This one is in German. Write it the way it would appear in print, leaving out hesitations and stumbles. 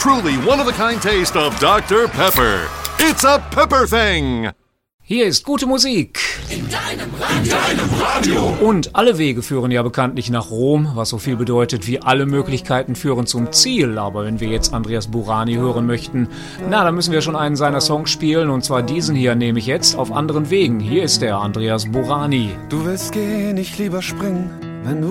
truly one-of-a-kind taste of Dr. Pepper. It's a Pepper thing. Hier ist gute Musik. In deinem Radio. Und alle Wege führen ja bekanntlich nach Rom, was so viel bedeutet wie alle Möglichkeiten führen zum Ziel. Aber wenn wir jetzt Andreas Burani hören möchten, dann müssen wir schon einen seiner Songs spielen. Und zwar diesen hier nehme ich jetzt auf anderen Wegen. Hier ist der Andreas Burani. Du willst gehen, ich lieber springen, wenn du